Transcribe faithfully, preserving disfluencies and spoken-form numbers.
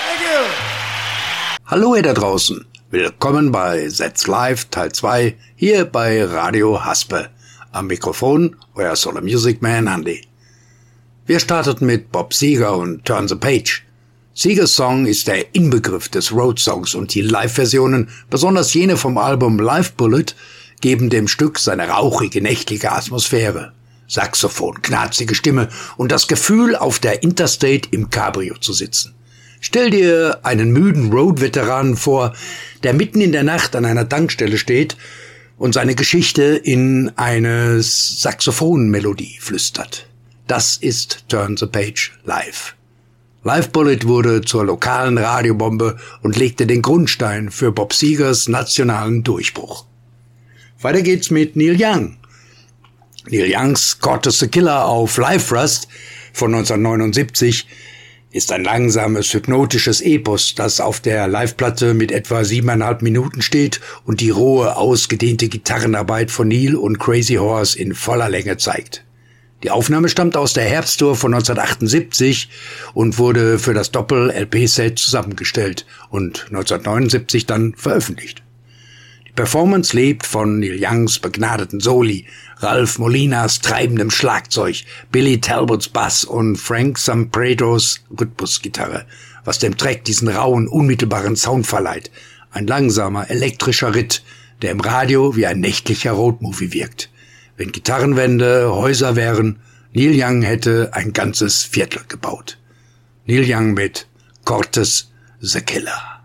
Thank you. Hallo ihr da draußen. Willkommen bei That's Live Teil zwei hier bei Radio Haspe. Am Mikrofon euer Solar Music Man Andy. Wir starteten mit Bob Seger und Turn the Page. Segers Song ist der Inbegriff des Road-Songs und die Live-Versionen, besonders jene vom Album Live Bullet, geben dem Stück seine rauchige, nächtliche Atmosphäre. Saxophon, knarzige Stimme und das Gefühl, auf der Interstate im Cabrio zu sitzen. Stell dir einen müden Road-Veteranen vor, der mitten in der Nacht an einer Tankstelle steht und seine Geschichte in eine Saxophonmelodie flüstert. Das ist Turn the Page live. Live Bullet wurde zur lokalen Radiobombe und legte den Grundstein für Bob Segers nationalen Durchbruch. Weiter geht's mit Neil Young. Neil Youngs Cortes the Killer auf Live Rust von neunzehnhundertneunundsiebzig ist ein langsames, hypnotisches Epos, das auf der Liveplatte mit etwa siebeneinhalb Minuten steht und die rohe, ausgedehnte Gitarrenarbeit von Neil und Crazy Horse in voller Länge zeigt. Die Aufnahme stammt aus der Herbsttour von neunzehnhundertachtundsiebzig und wurde für das Doppel-L P-Set zusammengestellt und neunzehnhundertneunundsiebzig dann veröffentlicht. Die Performance lebt von Neil Youngs begnadeten Soli, Ralph Molinas treibendem Schlagzeug, Billy Talbots Bass und Frank Zampredos Rhythmusgitarre, was dem Track diesen rauen, unmittelbaren Sound verleiht. Ein langsamer, elektrischer Ritt, der im Radio wie ein nächtlicher Roadmovie wirkt. Wenn Gitarrenwände Häuser wären, Neil Young hätte ein ganzes Viertel gebaut. Neil Young mit Cortes the Killer.